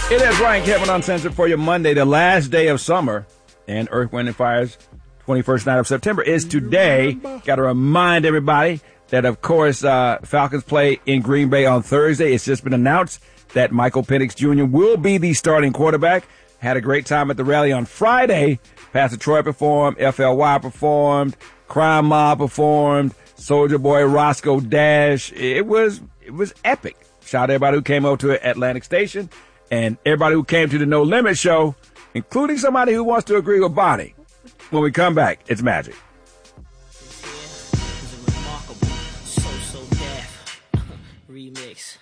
It is Ryan Kevin Uncensored for you Monday, the last day of summer, and Earth, Wind, and Fire's 21st night of September is today. Got to remind everybody that, of course, Falcons play in Green Bay on Thursday. It's just been announced that Michael Penix Jr. will be the starting quarterback. Had a great time at the rally on Friday. Pastor Troy performed, FLY performed, Crime Mob performed, Soldier Boy Roscoe Dash. It was epic. Shout out to everybody who came over to Atlantic Station and everybody who came to the No Limit show, including somebody who wants to agree with Bonnie. When we come back, it's magic. This here is a remarkable So So Def remix.